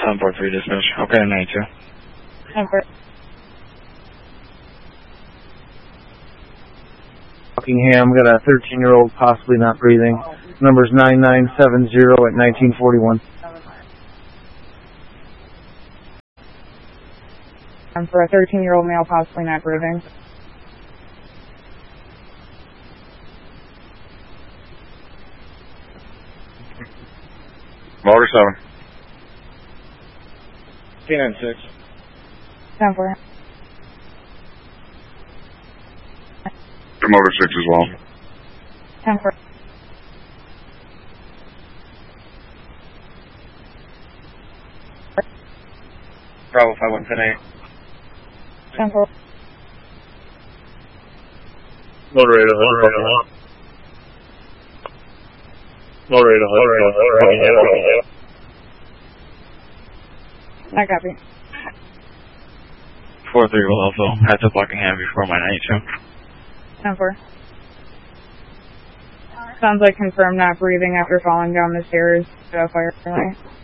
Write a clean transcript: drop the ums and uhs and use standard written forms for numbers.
743 dispatch. Okay, 92. 10-4. Buckingham, got a 13-year-old possibly not breathing. Number's 9970 at 1941. For a 13-year-old male possibly not breathing. Motor 7. Canine 6. 10-4. Motor 6 as well. 10-4. Bravo 5110-8. 10-4. Motor 8, Motor 8, I copy. 4-3 will also head to Buckingham before my 92. 10-4. Sounds like confirmed not breathing after falling down the stairs. Fire light.